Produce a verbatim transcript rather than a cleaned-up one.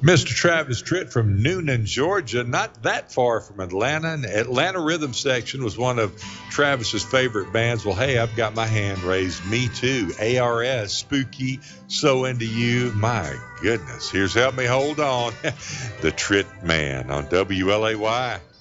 Mister Travis Tritt from Noonan, Georgia, not that far from Atlanta. And Atlanta Rhythm Section was one of Travis's favorite bands. Well, hey, I've got my hand raised. Me too. A R S, Spooky, So Into You. My goodness. Here's Help Me Hold On, the Tritt Man on W L A Y.